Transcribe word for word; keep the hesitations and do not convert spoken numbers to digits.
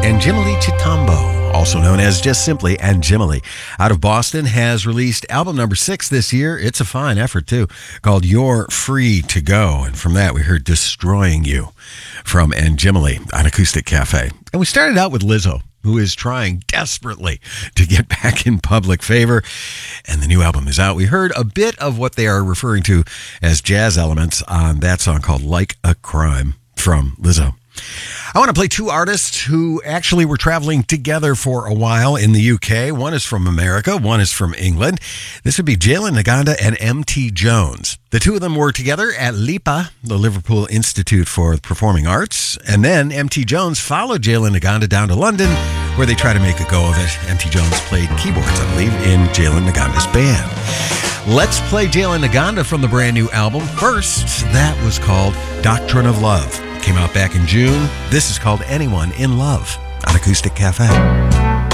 Anjimali Chitambo, also known as just simply Anjimali, out of Boston, has released album number six this year. It's a fine effort, too, called You're Free to Go. And from that, we heard Destroying You from Anjimali on Acoustic Cafe. And we started out with Lizzo, who is trying desperately to get back in public favor. And the new album is out. We heard a bit of what they are referring to as jazz elements on that song called Like a Crime from Lizzo. I want to play two artists who actually were traveling together for a while in the U K. One is from America, one is from England. This would be Jalen Naganda and M T Jones. The two of them were together at LIPA, the Liverpool Institute for Performing Arts. And then M T Jones followed Jalen Naganda down to London, where they tried to make a go of it. M T Jones played keyboards, I believe, in Jalen Naganda's band. Let's play Jalen Naganda from the brand new album. First, that was called Doctrine of Love. Came out back in June. This is called Anyone in Love on Acoustic Cafe.